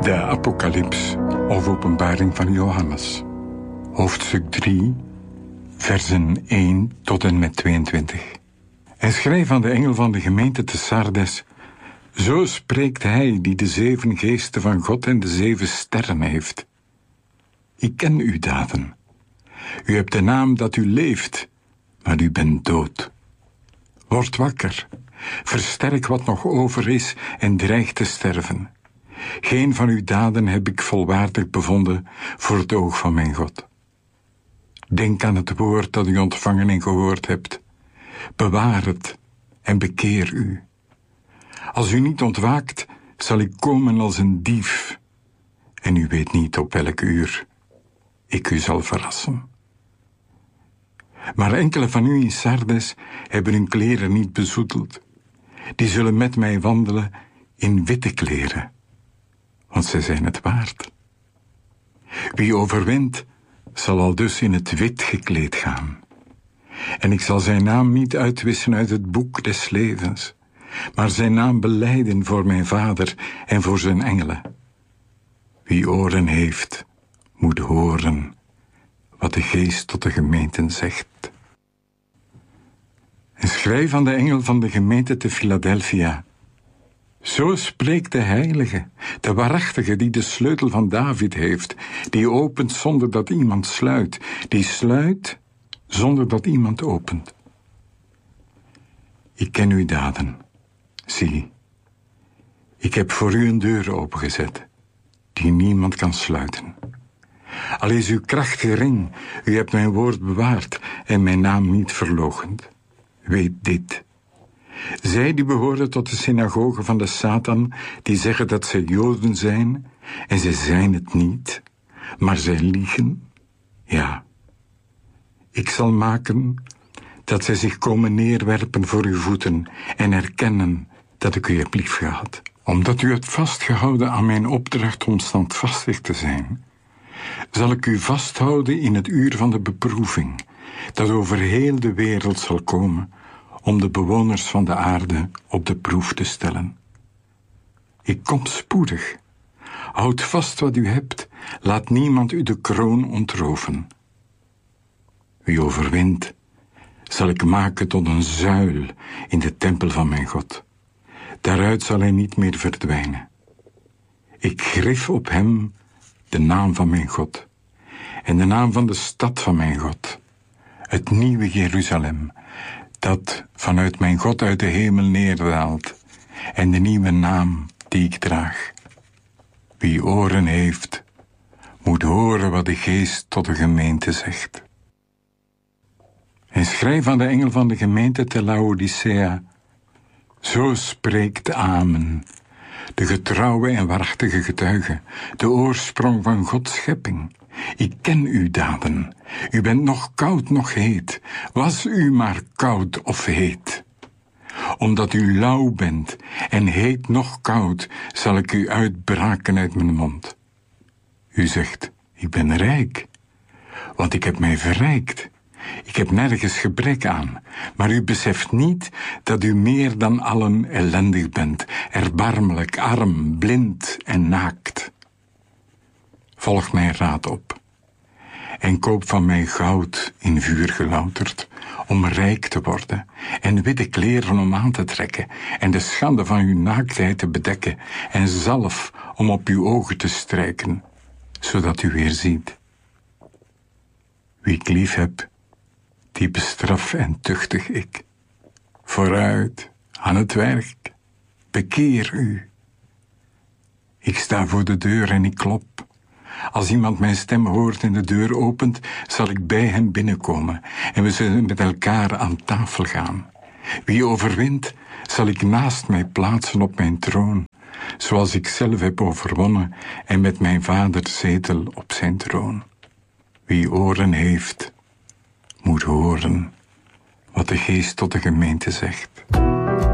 De Apocalyps, of Openbaring van Johannes. Hoofdstuk 3, versen 1 tot en met 22. En schrijf aan de engel van de gemeente te Sardes: zo spreekt hij die de 7 geesten van God en de 7 sterren heeft. Ik ken uw daden. U hebt de naam dat u leeft, maar u bent dood. Word wakker, versterk wat nog over is en dreigt te sterven. Geen van uw daden heb ik volwaardig bevonden voor het oog van mijn God. Denk aan het woord dat u ontvangen en gehoord hebt. Bewaar het en bekeer u. Als u niet ontwaakt, zal ik komen als een dief. En u weet niet op welk uur ik u zal verrassen. Maar enkele van u in Sardes hebben hun kleren niet bezoedeld. Die zullen met mij wandelen in witte kleren, want zij zijn het waard. Wie overwint, zal al dus in het wit gekleed gaan. En ik zal zijn naam niet uitwissen uit het boek des levens, maar zijn naam belijden voor mijn Vader en voor zijn engelen. Wie oren heeft, moet horen wat de Geest tot de gemeenten zegt. En schrijf aan de engel van de gemeente te Philadelphia: zo spreekt de heilige, de waarachtige die de sleutel van David heeft, die opent zonder dat iemand sluit, die sluit zonder dat iemand opent. Ik ken uw daden. Zie, ik heb voor u een deur opengezet, die niemand kan sluiten. Al is uw kracht gering, u hebt mijn woord bewaard en mijn naam niet verloochend. Weet dit: zij die behoren tot de synagoge van de Satan, die zeggen dat zij Joden zijn, en zij zijn het niet, maar zij liegen. Ja, ik zal maken dat zij zich komen neerwerpen voor uw voeten en erkennen dat ik u heb liefgehad. Omdat u hebt vastgehouden aan mijn opdracht om standvastig te zijn, zal ik u vasthouden in het uur van de beproeving, dat over heel de wereld zal komen, om de bewoners van de aarde op de proef te stellen. Ik kom spoedig. Houd vast wat u hebt, laat niemand u de kroon ontroven. Wie overwint, zal ik maken tot een zuil in de tempel van mijn God. Daaruit zal hij niet meer verdwijnen. Ik grif op hem de naam van mijn God en de naam van de stad van mijn God, het nieuwe Jeruzalem, dat vanuit mijn God uit de hemel neerdaalt, en de nieuwe naam die ik draag. Wie oren heeft, moet horen wat de Geest tot de gemeente zegt. En schrijf aan de engel van de gemeente te Laodicea: zo spreekt Amen, de getrouwe en waarachtige getuige, de oorsprong van Gods schepping. Ik ken uw daden. U bent nog koud, nog heet. Was u maar koud of heet. Omdat u lauw bent en heet nog koud, zal ik u uitbraken uit mijn mond. U zegt: ik ben rijk, want ik heb mij verrijkt. Ik heb nergens gebrek aan, maar u beseft niet dat u meer dan allen ellendig bent, erbarmelijk, arm, blind en naakt. Volg mijn raad op en koop van mij goud in vuur gelouterd, om rijk te worden, en witte kleren om aan te trekken, en de schande van uw naaktheid te bedekken, en zalf om op uw ogen te strijken, zodat u weer ziet. Wie ik lief heb, die bestraf en tuchtig ik. Vooruit, aan het werk, bekeer u. Ik sta voor de deur en ik klop. Als iemand mijn stem hoort en de deur opent, zal ik bij hem binnenkomen en we zullen met elkaar aan tafel gaan. Wie overwint, zal ik naast mij plaatsen op mijn troon, zoals ik zelf heb overwonnen en met mijn Vader zetel op zijn troon. Wie oren heeft, moet horen wat de Geest tot de gemeente zegt.